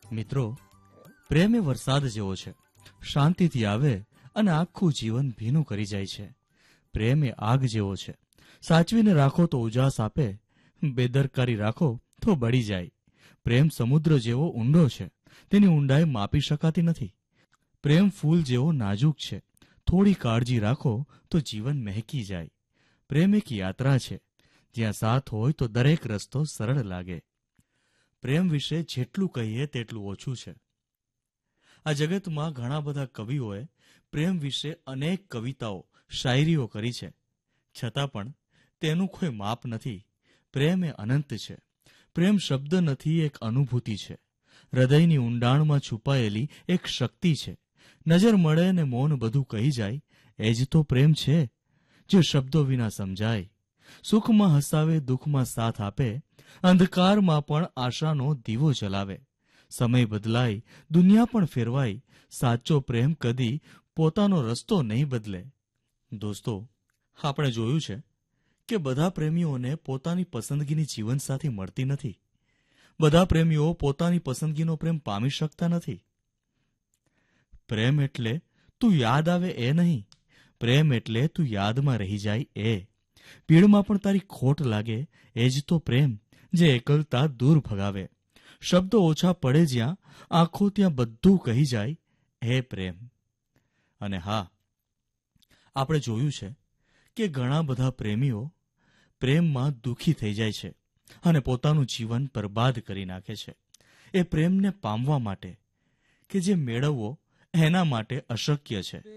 મિત્રો, પ્રેમ એ વરસાદ જેવો છે. શાંતિથી આવે અને આખું જીવન ભીનું કરી જાય છે. પ્રેમ એ આગ જેવો છે. સાચવીને રાખો તો ઉજાસ આપે, બેદરકારી રાખો તો બળી જાય. પ્રેમ સમુદ્ર જેવો ઊંડો છે, તેની ઊંડાઈ માપી શકાતી નથી. પ્રેમ ફૂલ જેવો નાજુક છે, થોડી કાળજી રાખો તો જીવન મહેકી જાય. પ્રેમ એક યાત્રા છે, જ્યાં સાથ હોય તો દરેક રસ્તો સરળ લાગે. પ્રેમ વિશે જેટલું કહીએ તેટલું ઓછું છે. આ જગતમાં ઘણા બધા કવિઓએ પ્રેમ વિશે અનેક કવિતાઓ, શાયરીઓ કરી છે, છતાં પણ તેનું કોઈ માપ નથી. પ્રેમ એ અનંત છે. પ્રેમ શબ્દ નથી, એક અનુભૂતિ છે. હૃદયની ઊંડાણમાં છુપાયેલી એક શક્તિ છે. નજર મળે ને મૌન બધું કહી જાય, એ જ તો પ્રેમ છે, જે શબ્દો વિના સમજાય. સુખમાં હસાવે, દુઃખમાં સાથ આપે, અંધકારમાં પણ આશાનો દીવો જલાવે. સમય બદલાય, દુનિયા પણ ફેરવાય, સાચો પ્રેમ કદી પોતાનો રસ્તો નહીં બદલે. દોસ્તો, આપણે જોયું છે કે બધા પ્રેમીઓને પોતાની પસંદગીની જીવનસાથી મળતી નથી. બધા પ્રેમીઓ પોતાની પસંદગીનો પ્રેમ પામી શકતા નથી. પ્રેમ એટલે તું યાદ આવે એ નહીં, પ્રેમ એટલે તું યાદમાં રહી જાય એ. ભીડમાં પણ તારી ખોટ લાગે, એ જ તો પ્રેમ, જે એકલતા દૂર ભગાવે. શબ્દો ઓછા પડે જ્યાં, આંખો ત્યાં બધું કહી જાય, એ પ્રેમ. અને હા, આપણે જોયું છે કે ઘણા બધા પ્રેમીઓ પ્રેમમાં દુઃખી થઈ જાય છે અને પોતાનું જીવન બરબાદ કરી નાખે છે. એ પ્રેમને પામવા માટે કે જે મેળવવો એના માટે અશક્ય છે.